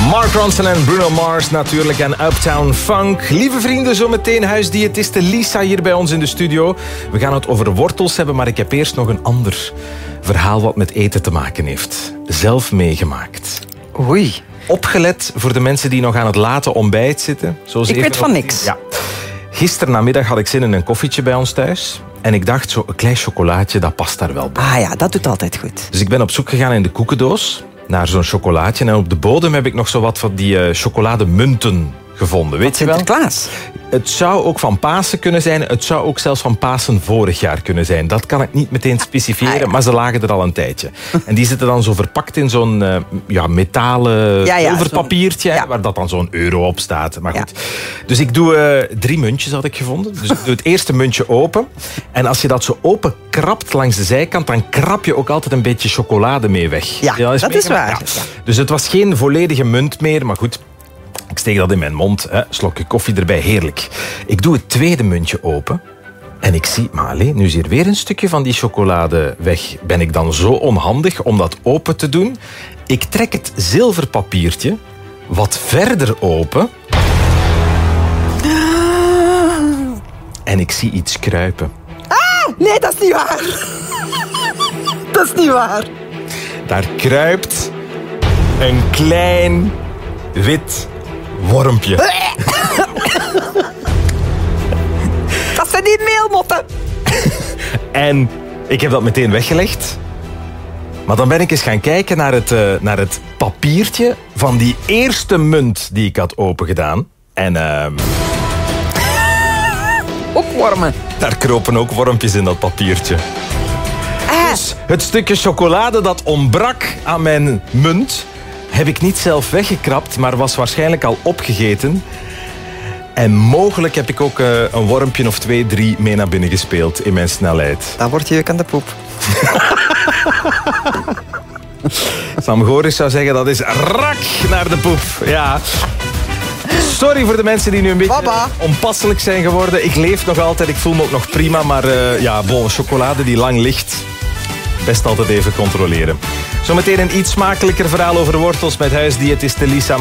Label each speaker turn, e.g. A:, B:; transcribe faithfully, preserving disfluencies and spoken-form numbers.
A: Mark Ronson en Bruno Mars natuurlijk en Uptown Funk. Lieve vrienden, zometeen huisdiëtiste Lisa hier bij ons in de studio. We gaan het over wortels hebben, maar ik heb eerst nog een ander verhaal wat met eten te maken heeft. Zelf meegemaakt.
B: Oei.
A: Opgelet voor de mensen die nog aan het late ontbijt zitten. Zoals
B: ik
A: even
B: weet van
A: op...
B: niks.
A: Ja. Gisternamiddag had ik zin in een koffietje bij ons thuis. En ik dacht, zo een klein chocolaatje, dat past daar wel bij.
B: Ah ja, dat doet altijd goed.
A: Dus ik ben op zoek gegaan in de koekendoos naar zo'n chocolaatje. En op de bodem heb ik nog zo wat van die uh, chocolademunten gevonden. Weet je wel?
B: Sinterklaas.
A: Het zou ook van Pasen kunnen zijn. Het zou ook zelfs van Pasen vorig jaar kunnen zijn. Dat kan ik niet meteen specifieren, ah, ja. maar ze lagen er al een tijdje. En die zitten dan zo verpakt in zo'n uh, ja, metalen
B: ja, ja,
A: zilverpapiertje,
B: ja.
A: waar dat dan zo'n euro op staat. Maar goed.
B: Ja.
A: Dus ik doe uh, drie muntjes, had ik gevonden. Dus ik doe het eerste muntje open. En als je dat zo open krabt langs de zijkant, dan krab je ook altijd een beetje chocolade mee weg.
B: Ja, dat, dat is waar. Ja.
A: Ja. Dus het was geen volledige munt meer, maar goed. Ik steek dat in mijn mond, hè, slokje koffie erbij, heerlijk. Ik doe het tweede muntje open en ik zie, maar alleen, nu is hier weer een stukje van die chocolade weg. Ben ik dan zo onhandig om dat open te doen? Ik trek het zilverpapiertje wat verder open en ik zie iets kruipen.
B: Ah, nee, dat is niet waar. Dat is niet waar.
A: Daar kruipt een klein wit wormpje.
B: Dat zijn die meelmotten.
A: En ik heb dat meteen weggelegd. Maar dan ben ik eens gaan kijken naar het, uh, naar het papiertje van die eerste munt die ik had opengedaan. En uh,
B: ook wormen.
A: Daar kropen ook wormpjes in dat papiertje. Ah. Dus het stukje chocolade dat ontbrak aan mijn munt heb ik niet zelf weggekrapt, maar was waarschijnlijk al opgegeten. En mogelijk heb ik ook uh, een wormpje of twee, drie mee naar binnen gespeeld in mijn snelheid.
B: Dan word je jeuk aan de poep.
A: Sam Goris zou zeggen, dat is rak naar de poep. Ja. Sorry voor de mensen die nu een beetje
B: Baba.
A: onpasselijk zijn geworden. Ik leef nog altijd, ik voel me ook nog prima, maar uh, ja, bon, chocolade die lang ligt, best altijd even controleren. Zometeen een iets smakelijker verhaal over wortels met huisdiëtiste Lisa.